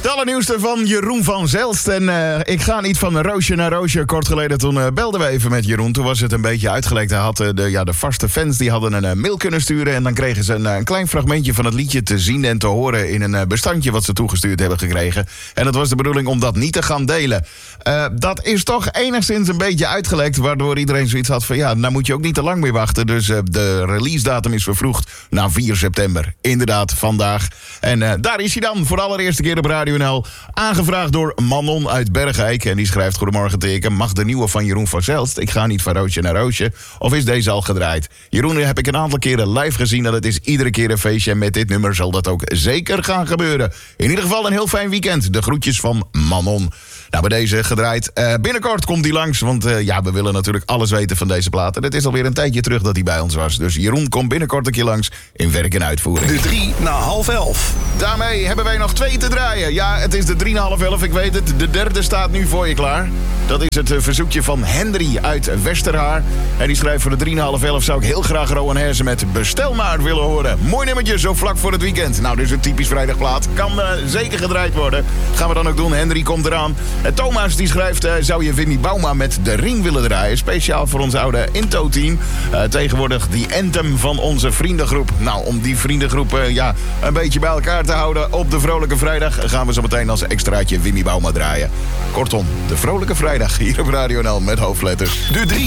allernieuwste van Jeroen van Zelst. En ik ga niet van roosje naar roosje. Kort geleden toen belden we even met Jeroen. Toen was het een beetje uitgelekt. Hij had de vaste fans die hadden een mail kunnen sturen. En dan kregen ze een klein fragmentje van het liedje te zien en te horen in een bestandje wat ze toegestuurd hebben gekregen. En het was de bedoeling om dat niet te gaan delen. Dat is toch enigszins een beetje uitgelekt. Waardoor iedereen zoiets had van nou moet je ook niet te lang meer wachten. Dus de release datum is vervroegd naar 4 september. Inderdaad, vandaag. En daar is hij dan voor de allereerste keer op Radio NL. Aangevraagd door Manon uit Bergijk. En die schrijft: goedemorgen teken. Mag de nieuwe van Jeroen van Zelst? Ik ga niet van roosje naar roosje. Of is deze al gedraaid? Jeroen heb ik een aantal keren live gezien. En het is iedere keer een feestje. En met dit nummer zal dat ook zeker gaan gebeuren. In ieder geval een heel fijn weekend. De groetjes van Manon. Nou, bij deze gedraaid. Binnenkort komt hij langs. Want we willen natuurlijk alles weten van deze plaat. En het is alweer een tijdje terug dat hij bij ons was. Dus Jeroen komt binnenkort een keer langs in werk en uitvoering. De 3 na 10:30. Daarmee hebben wij nog 2 te draaien. Ja, het is de 3 na 10:30, ik weet het. De derde staat nu voor je klaar. Dat is het verzoekje van Henry uit Westerhaar. En die schrijft: voor de 3 na 10:30 zou ik heel graag Rowan Hersen met Bestel maar willen horen. Mooi nummertje, zo vlak voor het weekend. Nou, dit is een typisch vrijdagplaat. Kan zeker gedraaid worden. Gaan we dan ook doen. Henry komt eraan. Thomas die schrijft: zou je Wimmy Bauma met De Ring willen draaien? Speciaal voor ons oude Into-team. Tegenwoordig die anthem van onze vriendengroep. Nou, om die vriendengroep een beetje bij elkaar te houden op de Vrolijke Vrijdag gaan we zo meteen als extraatje Wimmy Bauma draaien. Kortom, de Vrolijke Vrijdag hier op Radio NL met hoofdletters. De 3